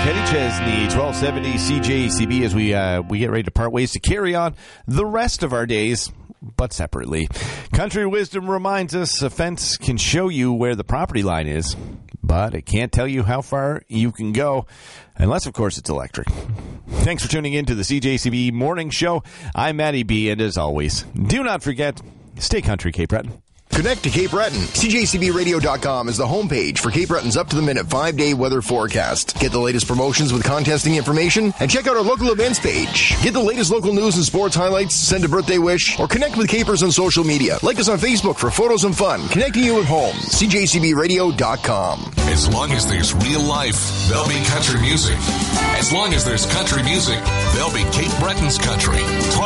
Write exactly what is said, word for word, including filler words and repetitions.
Kenny Chesney, twelve seventy C J C B, as we uh, we get ready to part ways to carry on the rest of our days, but separately. Country wisdom reminds us a fence can show you where the property line is, but it can't tell you how far you can go, unless, of course, it's electric. Thanks for tuning in to the C J C B Morning Show. I'm Matty B, and as always, do not forget, stay country, Cape Breton. Connect to Cape Breton. C J C B radio dot com is the homepage for Cape Breton's up-to-the-minute five-day weather forecast. Get the latest promotions with contesting information, and check out our local events page. Get the latest local news and sports highlights, send a birthday wish, or connect with Capers on social media. Like us on Facebook for photos and fun, connecting you at home. C J C B radio dot com. As long as there's real life, there'll be country music. As long as there's country music, there'll be Cape Breton's country.